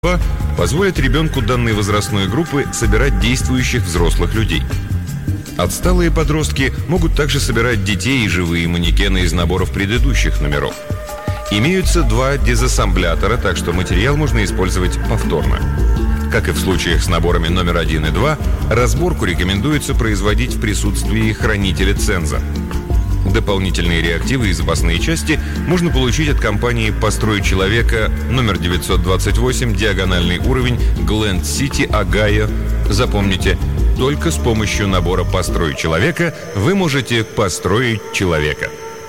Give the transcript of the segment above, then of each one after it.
позволит ребенку данной возрастной группы собирать действующих взрослых людей. Отсталые подростки могут также собирать детей и живые манекены из наборов предыдущих номеров. Имеются два дезассемблятора, так что материал можно использовать повторно. Как и в случаях с наборами номер 1 и 2, разборку рекомендуется производить в присутствии хранителя ценза. Дополнительные реактивы и запасные части можно получить от компании «Построй человека» номер 928, диагональный уровень, Гленд-Сити, Огайо. Запомните, только с помощью набора «Построй человека» вы можете построить человека.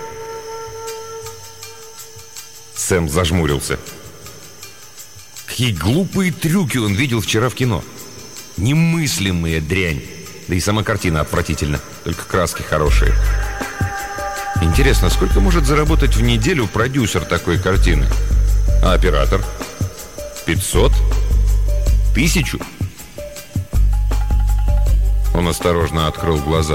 Сэм зажмурился. Какие глупые трюки он видел вчера в кино. Немыслимая дрянь. Да и сама картина отвратительна, только краски хорошие. Интересно, сколько может заработать в неделю продюсер такой картины? А оператор? 500? 1000? Он осторожно открыл глаза.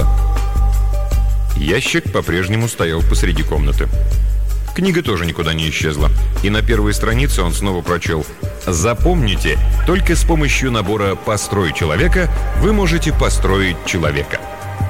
Ящик по-прежнему стоял посреди комнаты. Книга тоже никуда не исчезла. И на первой странице он снова прочел: «Запомните, только с помощью набора «Построй человека» вы можете построить человека».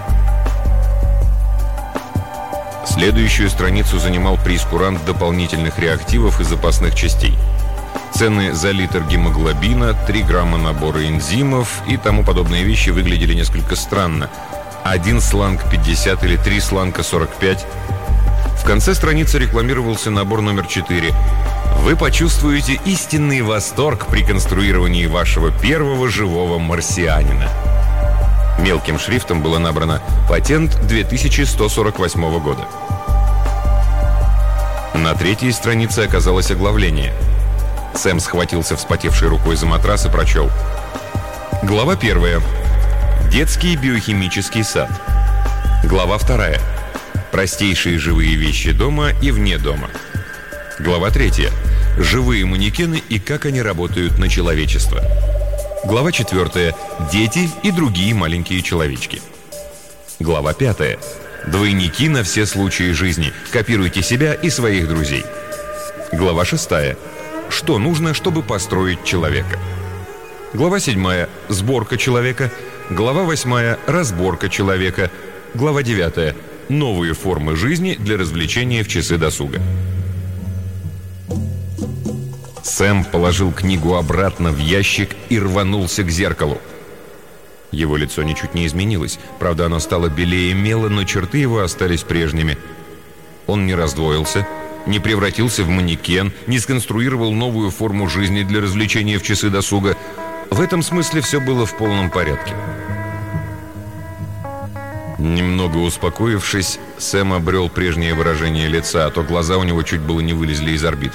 Следующую страницу занимал прейскурант дополнительных реактивов и запасных частей. Цены за литр гемоглобина, 3 грамма набора энзимов и тому подобные вещи выглядели несколько странно. 1 сланг 50 или 3 сланга 45. В конце страницы рекламировался набор номер 4. Вы почувствуете истинный восторг при конструировании вашего первого живого марсианина. Мелким шрифтом было набрано «Патент 2148 года». На третьей странице оказалось оглавление. Сэм схватился вспотевшей рукой за матрас и прочел. Глава 1. Детский биохимический сад. Глава 2. Простейшие живые вещи дома и вне дома. Глава 3. Живые манекены и как они работают на человечество. Глава 4. Дети и другие маленькие человечки. Глава 5. Двойники на все случаи жизни. Копируйте себя и своих друзей. Глава 6. Что нужно, чтобы построить человека. Глава 7. Сборка человека. Глава 8. Разборка человека. Глава 9. Новые формы жизни для развлечения в часы досуга. Сэм положил книгу обратно в ящик и рванулся к зеркалу. Его лицо ничуть не изменилось. Правда, оно стало белее мела, но черты его остались прежними. Он не раздвоился, не превратился в манекен, не сконструировал новую форму жизни для развлечения в часы досуга. В этом смысле все было в полном порядке. Немного успокоившись, Сэм обрел прежнее выражение лица, а то глаза у него чуть было не вылезли из орбит.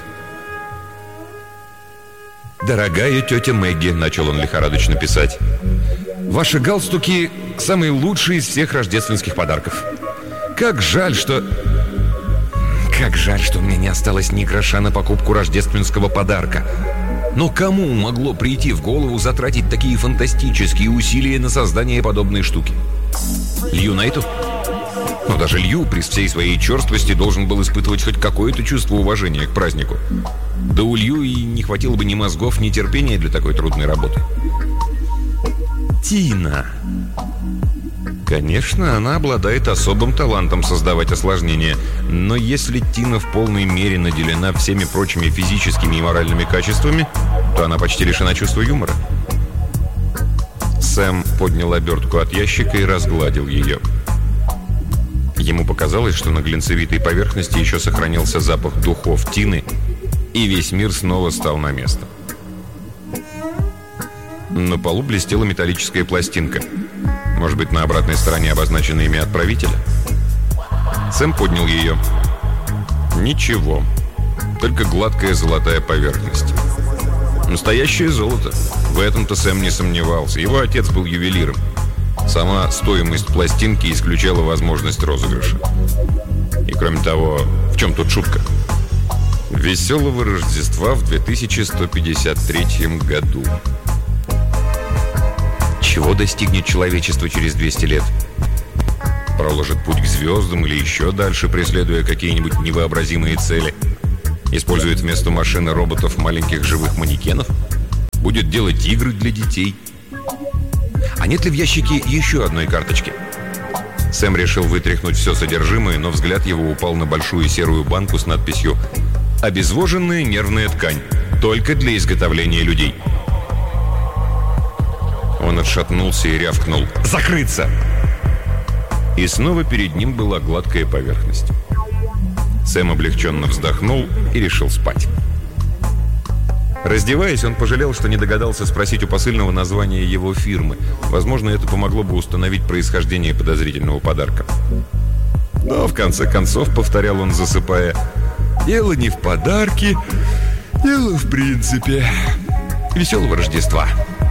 «Дорогая тетя Мэгги», — начал он лихорадочно писать, — «ваши галстуки — самые лучшие из всех рождественских подарков. Как жаль, что у меня не осталось ни гроша на покупку рождественского подарка. Но кому могло прийти в голову затратить такие фантастические усилия на создание подобной штуки? Лью Найту? Но даже Лью при всей своей черствости должен был испытывать хоть какое-то чувство уважения к празднику. Да у Лью и не хватило бы ни мозгов, ни терпения для такой трудной работы. Тина. Конечно, она обладает особым талантом создавать осложнения, но если Тина в полной мере наделена всеми прочими физическими и моральными качествами, то она почти лишена чувства юмора. Сэм поднял обертку от ящика и разгладил ее. Ему показалось, что на глинцевитой поверхности еще сохранился запах духов Тины, и весь мир снова стал на место. На полу блестела металлическая пластинка. Может быть, на обратной стороне обозначено имя отправителя? Сэм поднял ее. Ничего. Только гладкая золотая поверхность. Настоящее золото. В этом-то Сэм не сомневался. Его отец был ювелиром. Сама стоимость пластинки исключала возможность розыгрыша. И кроме того, в чем тут шутка? Веселого Рождества в 2153 году. Чего достигнет человечество через 200 лет? Проложит путь к звездам или еще дальше, преследуя какие-нибудь невообразимые цели? Использует вместо машины роботов маленьких живых манекенов? будет делать игры для детей. А нет ли в ящике еще одной карточки? Сэм решил вытряхнуть все содержимое, но взгляд его упал на большую серую банку с надписью «Обезвоженная нервная ткань. Только для изготовления людей». Он отшатнулся и рявкнул: «Закрыться!» И снова перед ним была гладкая поверхность. Сэм облегченно вздохнул и решил спать. Раздеваясь, он пожалел, что не догадался спросить у посыльного название его фирмы. Возможно, это помогло бы установить происхождение подозрительного подарка. Но, в конце концов, повторял он, засыпая, «Дело не в подарке, дело в принципе. Веселого Рождества».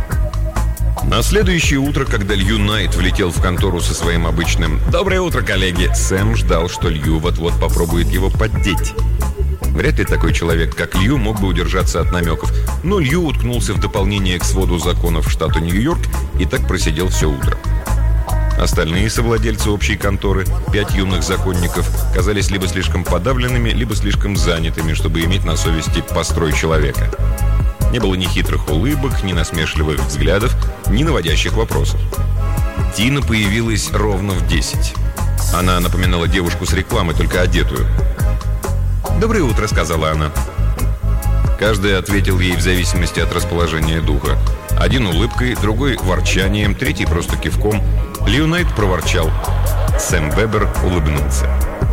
На следующее утро, когда Лью Найт влетел в контору со своим обычным «Доброе утро, коллеги!», Сэм ждал, что Лью вот-вот попробует его поддеть. Вряд ли такой человек, как Лью, мог бы удержаться от намеков, но Лью уткнулся в дополнение к своду законов штата Нью-Йорк и так просидел все утро. Остальные совладельцы общей конторы, 5 юных законников, казались либо слишком подавленными, либо слишком занятыми, чтобы иметь на совести построй человека. Не было ни хитрых улыбок, ни насмешливых взглядов, ни наводящих вопросов. Тина появилась ровно в 10. Она напоминала девушку с рекламы, только одетую. «Доброе утро», — сказала она. Каждый ответил ей в зависимости от расположения духа. Один улыбкой, другой ворчанием, третий просто кивком. Лью Найт проворчал. Сэм Вебер улыбнулся.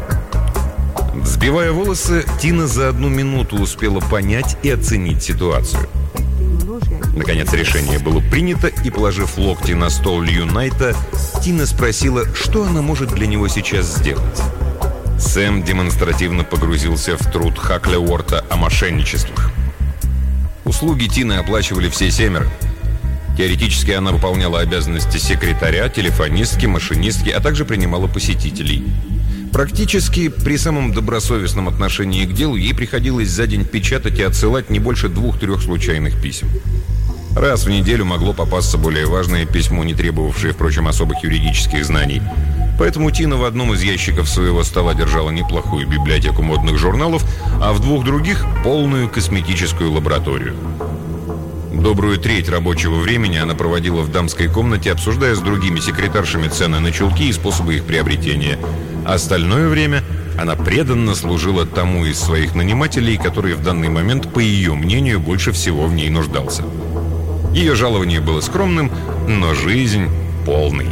Взбивая волосы, Тина за 1 минуту успела понять и оценить ситуацию. Наконец решение было принято, и, положив локти на стол Лью Найта, Тина спросила, что она может для него сейчас сделать. Сэм демонстративно погрузился в труд Хакля Уорта о мошенничествах. Услуги Тины оплачивали все 7. Теоретически она выполняла обязанности секретаря, телефонистки, машинистки, а также принимала посетителей. Практически при самом добросовестном отношении к делу ей приходилось за день печатать и отсылать не больше 2-3 случайных писем. Раз в неделю могло попасться более важное письмо, не требовавшее, впрочем, особых юридических знаний. Поэтому Тина в одном из ящиков своего стола держала неплохую библиотеку модных журналов, а в 2 других – полную косметическую лабораторию. Добрую треть рабочего времени она проводила в дамской комнате, обсуждая с другими секретаршами цены на чулки и способы их приобретения. Остальное время она преданно служила тому из своих нанимателей, который в данный момент, по ее мнению, больше всего в ней нуждался. Ее жалование было скромным, но жизнь полной.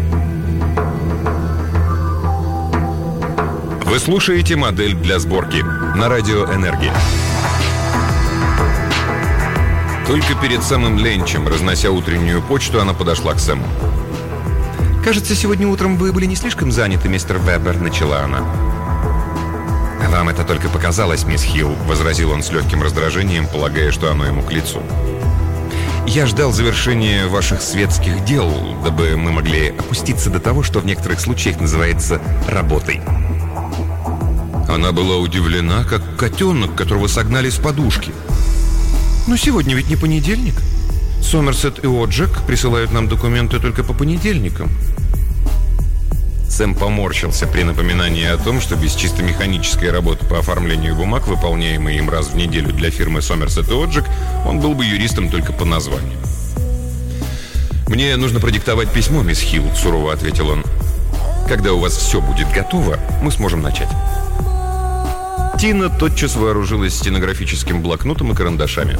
Вы слушаете «Модель для сборки» на радио «Энергия». Только перед самым ленчем, разнося утреннюю почту, она подошла к Сэму. «Кажется, сегодня утром вы были не слишком заняты, мистер Вебер», — начала она. «Вам это только показалось, мисс Хилл», — возразил он с легким раздражением, полагая, что оно ему к лицу. «Я ждал завершения ваших светских дел, дабы мы могли опуститься до того, что в некоторых случаях называется работой». Она была удивлена, как котенок, которого согнали с подушки. «Но сегодня ведь не понедельник. Сомерсет и О'Джек присылают нам документы только по понедельникам». Сэм поморщился при напоминании о том, что без чисто механической работы по оформлению бумаг, выполняемой им раз в неделю для фирмы Сомерсет и О'Джек, он был бы юристом только по названию. «Мне нужно продиктовать письмо, мисс Хилл», — сурово ответил он. «Когда у вас все будет готово, мы сможем начать». Тина тотчас вооружилась стенографическим блокнотом и карандашами.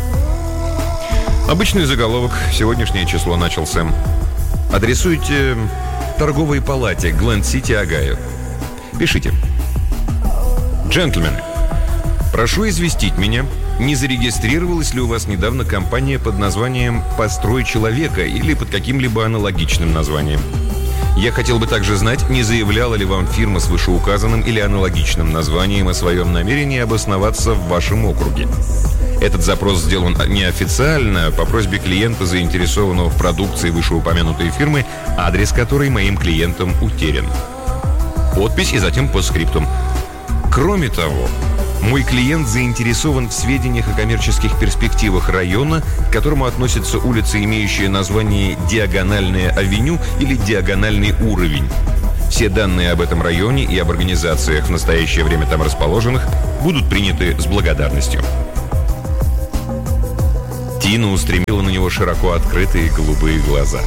«Обычный заголовок, сегодняшнее число», — начал Сэм. «Адресуйте торговой палате, Гленд-Сити, Огайо. Пишите. Джентльмены, прошу известить меня, не зарегистрировалась ли у вас недавно компания под названием «Построй человека» или под каким-либо аналогичным названием. Я хотел бы также знать, не заявляла ли вам фирма с вышеуказанным или аналогичным названием о своем намерении обосноваться в вашем округе. Этот запрос сделан неофициально, по просьбе клиента, заинтересованного в продукции вышеупомянутой фирмы, адрес которой моим клиентам утерян. Подпись и затем постскриптум. Кроме того, мой клиент заинтересован в сведениях о коммерческих перспективах района, к которому относится улица, имеющая название «Диагональная авеню» или «Диагональный уровень». Все данные об этом районе и об организациях, в настоящее время там расположенных, будут приняты с благодарностью. Тина устремила на него широко открытые голубые глаза.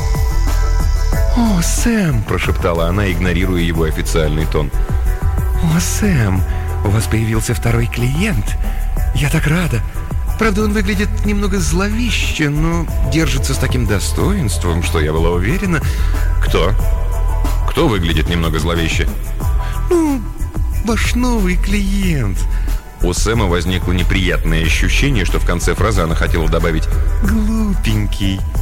«О, Сэм!» – прошептала она, игнорируя его официальный тон. «О, Сэм, у вас появился второй клиент. Я так рада. Правда, он выглядит немного зловеще, но держится с таким достоинством, что я была уверена...» «Кто? Кто выглядит немного зловеще?» «Ну, ваш новый клиент». У Сэма возникло неприятное ощущение, что в конце фразы она хотела добавить «глупенький».